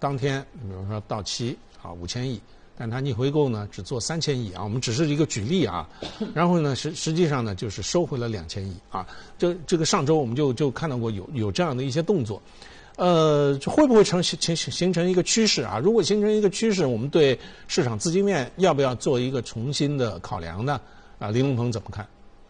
当天比如说到期5000亿，但它逆回购呢只做3000亿啊，我们只是一个举例啊。然后呢实际上呢就是收回了2000亿啊。这个上周我们就看到过有这样的一些动作。会不会形成一个趋势啊？如果形成一个趋势，我们对市场资金面要不要做一个重新的考量呢？林龙鹏怎么看？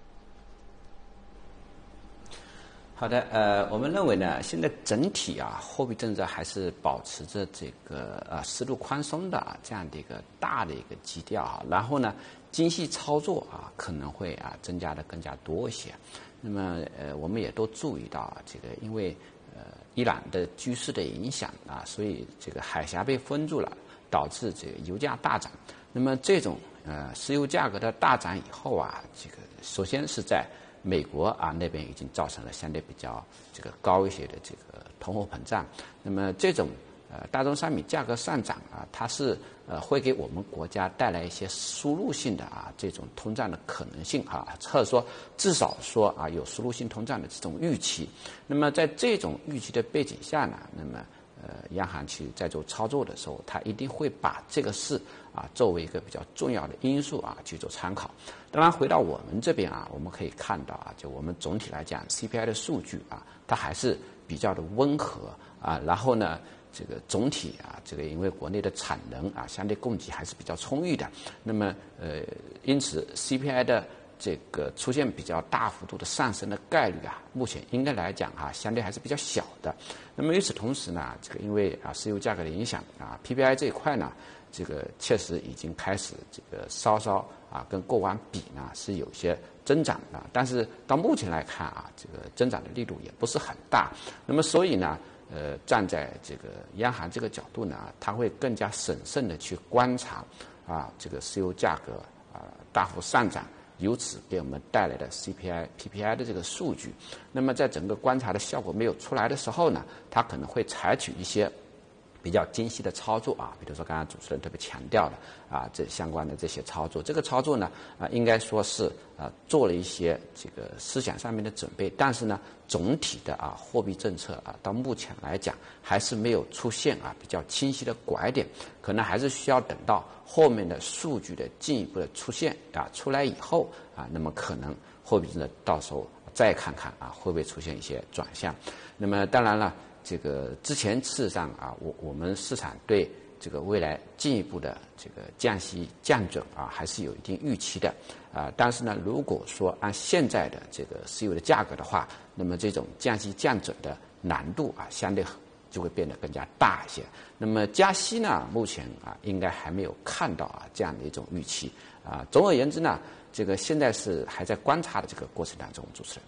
好的，我们认为呢，现在整体货币政策还是保持着这个适度宽松的这样的一个大的一个基调然后呢，精细操作可能会增加的更加多一些。那么我们也都注意到这个因为伊朗的局势的影响所以这个海峡被封住了，导致这个油价大涨。那么这种石油价格的大涨以后这个首先是在美国那边已经造成了相对比较这个高一些的这个通货膨胀。那么这种大宗商品价格上涨它是会给我们国家带来一些输入性的这种通胀的可能性或者说至少说有输入性通胀的这种预期。那么在这种预期的背景下呢，那么央行去在做操作的时候，它一定会把这个事作为一个比较重要的因素去做参考。当然回到我们这边我们可以看到就我们总体来讲 CPI 的数据它还是比较的温和然后呢这个总体这个因为国内的产能相对供给还是比较充裕的。那么因此 CPI 的这个出现比较大幅度的上升的概率目前应该来讲相对还是比较小的。那么与此同时呢，这个因为石油价格的影响PPI 这一块呢，这个确实已经开始这个稍稍跟过往比呢是有些增长的，但是到目前来看这个增长的力度也不是很大。那么所以呢站在这个央行这个角度呢，它会更加审慎的去观察这个石油价格大幅上涨，由此给我们带来的 CPI、PPI 的这个数据。那么在整个观察的效果没有出来的时候呢，它可能会采取一些比较精细的操作比如说刚刚主持人特别强调的这相关的这些操作。这个操作呢应该说是做了一些这个思想上面的准备，但是呢总体的货币政策到目前来讲还是没有出现比较清晰的拐点，可能还是需要等到后面的数据的进一步的出现出来以后那么可能货币政策到时候再看看会不会出现一些转向。那么当然了，这个之前事实上我们市场对这个未来进一步的这个降息降准还是有一定预期的但是呢，如果说按现在的这个石油的价格的话，那么这种降息降准的难度相对就会变得更加大一些。那么加息呢，目前应该还没有看到这样的一种预期总而言之呢，这个现在是还在观察的这个过程当中。主持人。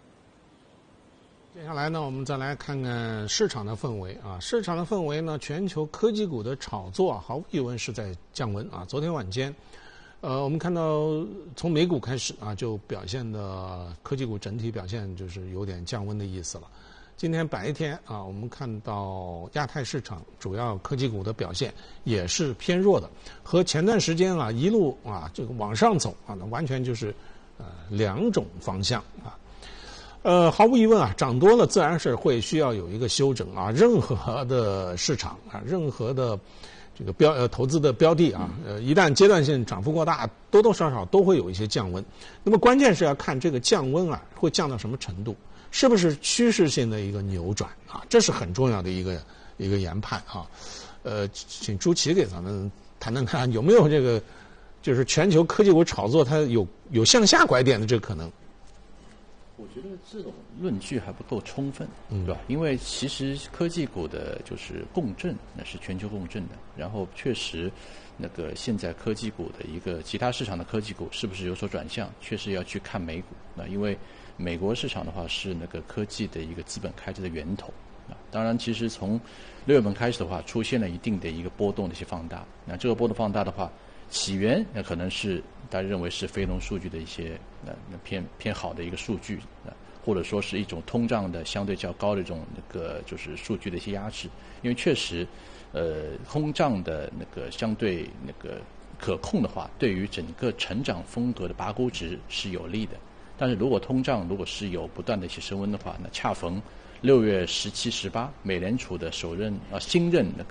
接下来呢，我们再来看看市场的氛围市场的氛围呢，全球科技股的炒作毫无疑问是在降温昨天晚间，我们看到从美股开始就表现的科技股整体表现就是有点降温的意思了。今天白天我们看到亚太市场主要科技股的表现也是偏弱的，和前段时间一路这个往上走那完全就是两种方向毫无疑问涨多了自然是会需要有一个修整任何的市场任何的这个投资的标的一旦阶段性涨幅过大，多多少少都会有一些降温。那么关键是要看这个降温会降到什么程度，是不是趋势性的一个扭转这是很重要的一个研判请朱琦给咱们谈谈看有没有这个就是全球科技股炒作它有向下拐点的这个可能。 我觉得这种论据还不够充分，对吧？因为其实科技股的就是共振，那是全球共振的。然后确实，那个现在科技股的一个其他市场的科技股是不是有所转向，确实要去看美股。那因为美国市场的话是那个科技的一个资本开支的源头。当然，其实从6月份开始的话，出现了一定的一个波动的一些放大。那这个波动放大的话，起源那可能是大家认为是非农数据的一些偏好的一个数据或者说是一种通胀的相对较高的一种那个就是数据的一些压制。因为确实通胀的那个相对那个可控的话，对于整个成长风格的拔高值是有利的。但是如果通胀如果是有不断的一些升温的话，那恰逢6月17、18美联储的新任